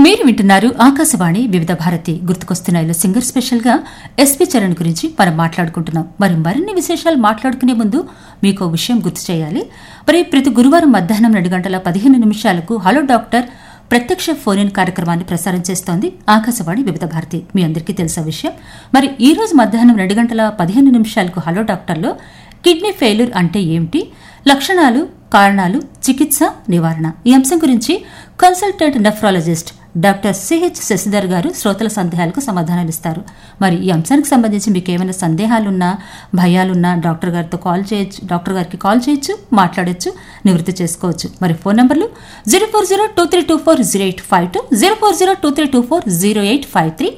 మీరు వింటున్నారు ఆకాశవాణి వివిధ భారతి. గుర్తుకొస్తున్నాయిలో సింగర్ స్పెషల్ గా ఎస్పీ చరణ్ గురించి మనం మాట్లాడుకుంటున్నాం. మరిన్ని విశేషాలు మాట్లాడుకునే ముందు మీకు విషయం గుర్తు చేయాలి. ప్రతి గురువారం మధ్యాహ్నం 2:15 హలో డాక్టర్ ప్రత్యక్ష ఫోన్ ఇన్ కార్యక్రమాన్ని ప్రసారం చేస్తోంది ఆకాశవాణి వివిధ భారతి. మీ అందరికీ తెలిసిన విషయం. ఈ రోజు మధ్యాహ్నం 2:15 హలో డాక్టర్లో కిడ్నీ ఫెయిల్యూర్ అంటే ఏమిటి, లక్షణాలు, కారణాలు, చికిత్స, నివారణ, ఈ అంశం గురించి consultant nephrologist doctor CH Shashidhar గారు శ్రోతల సందేహాలకు సమాధానాలు ఇస్తారు. ఈ అంశానికి సంబంధించి మీకు ఏమైనా సందేహాలున్నా, భయాలున్నా డాక్టర్ గారికి కాల్ చేయొచ్చు, మాట్లాడొచ్చు, నివృత్తి చేసుకోవచ్చు. ఫోన్ నంబర్లు 0402324085, 0402324085,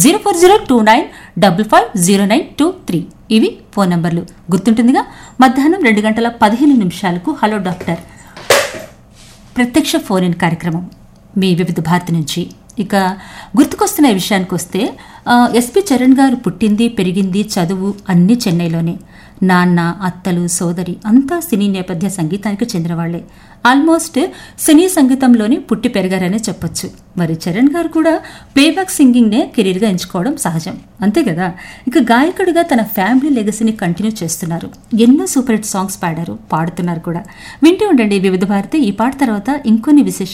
040295550923. ఇవి ఫోన్ నంబర్లు. గుర్తుంటుందిగా. మధ్యాహ్నం 2:15 హలో డాక్టర్ ప్రత్యక్ష ఫోన్ ఇన్ కార్యక్రమం మీ వివిధ భారతి నుంచి. ఇక గుర్తుకొస్తున్న విషయానికి వస్తే ఎస్పీ చరణ్ గారు పుట్టింది, పెరిగింది, చదువు అన్నీ చెన్నైలోనే. నాన్న, అత్తలు, సోదరి అంతా సినీ నేపథ్య సంగీతానికి చెందినవాళ్లే. ఆల్మోస్ట్ సినీ సంగీతంలోనే పుట్టి పెరిగారనే చెప్పొచ్చు. చరణ్ గారు కూడా ప్లేబ్యాక్ సింగింగ్ నే కెరీర్ గా ఎంచుకోవడం సహజం, అంతే కదా. ఇక గాయకుడిగా తన ఫ్యామిలీ లెగసీని కంటిన్యూ చేస్తున్నారు. ఎన్నో సూపర్ హిట్ సాంగ్స్ పాడారు, పాడుతున్నారు కూడా. వింటూ ఉండండి వివిధ భారతి. ఈ పాట తర్వాత ఇంకొన్ని విశేషాలు